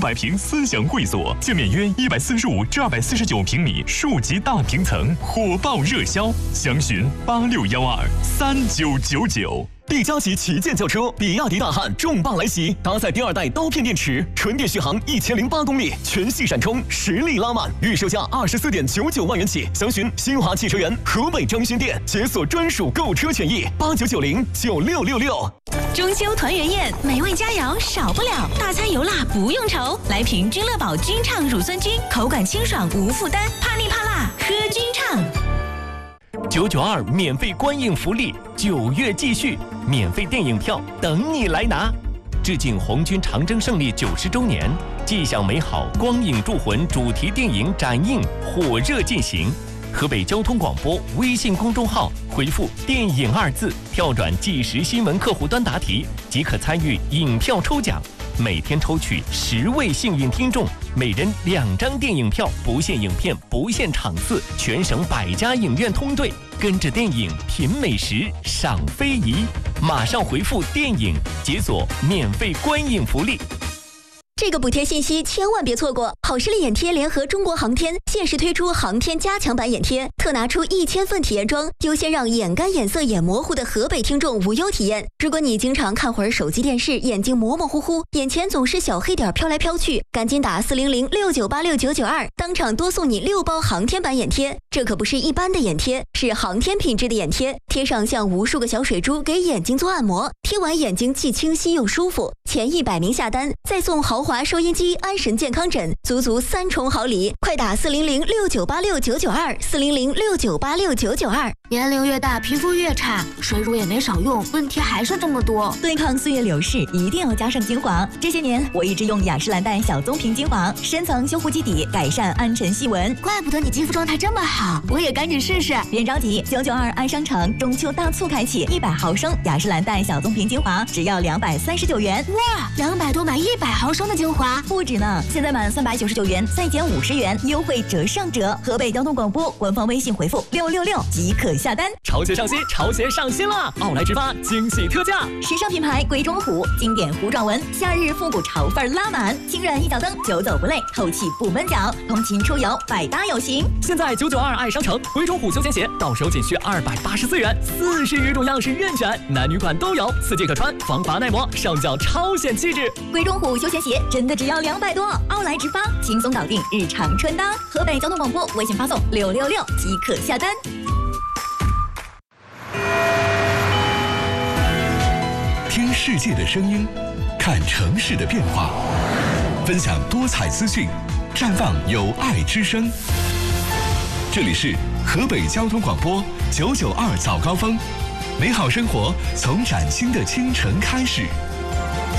200平思享会所，建面约145至249平米数级大平层，火爆热销，详询86123999。 利嘉级旗舰轿车比亚迪大汉重磅来袭，搭载第2代刀片电池，纯电续航1008公里，全系闪充，实力拉满，预售价24.99万元起。详询新华汽车园河北张勋店，解锁专属购车权益，8990966666。 中秋团圆宴，美味佳肴少不了，大餐油辣不用愁。来瓶君乐宝君畅乳酸菌，口感清爽无负担，怕腻怕辣喝君畅。 992免费观影福利，9月继续，免费电影票等你来拿。致敬红军长征胜利90周年，既享美好光影铸魂主题电影展映火热进行。河北交通广播微信公众号回复“电影”2字，跳转即时新闻客户端答题，即可参与影票抽奖。每天抽取10位幸运听众，每人2张电影票，不限影片，不限场次，全省100家影院通兑，跟着电影品美食，赏非遗。马上回复“电影”，解锁免费观影福利。 这个补贴信息千万别错过！好视力眼贴联合中国航天限时推出航天加强版眼贴，特拿出1000份体验装，优先让眼干、眼涩、眼模糊的河北听众无忧体验。如果你经常看会儿手机电视，眼睛模模糊糊，眼前总是小黑点飘来飘去，赶紧打40069869992，当场多送你6包航天版眼贴。这可不是一般的眼贴，是航天品质的眼贴，贴上像无数个小水珠给眼睛做按摩，贴完眼睛既清晰又舒服。前100名下单再送豪华收音机、安神健康枕，足3重好礼！快打400698699240069869992。 年龄越大，皮肤越差，水乳也没少用，问题还是这么多。 对抗岁月流逝，一定要加上精华。这些年，我一直用雅诗兰黛小棕瓶精华，深层修护基底，改善暗沉细纹。 怪不得你肌肤状态这么好，我也赶紧试试。 别着急，992爱商城中秋大促开启，100毫升雅诗兰黛小棕瓶精华只要239元。 哇，200多买100毫升的精华， 不止呢！现在满399元再减50元，优惠折上折。河北交通广播官方微信回复666即可下单。 潮鞋上新，潮鞋上新了！奥莱直发惊喜特价， 时尚品牌贵中虎，经典糊状纹，夏日复古潮范拉满，轻软一脚蹬，久走不累，透气不闷脚，通勤出游百搭有型。 现在992爱商城贵中虎休闲鞋到手仅需284元，40余种样式任选，男女款都有，4季可穿，防滑耐磨，上脚超显气质。 贵中虎休闲鞋真的只要200多，奥莱直发轻松搞定日常穿搭。河北交通广播微信发送666即可下单。 听世界的声音，看城市的变化，分享多彩资讯，绽放有爱之声。这里是河北交通广播992早高峰，美好生活从崭新的清晨开始。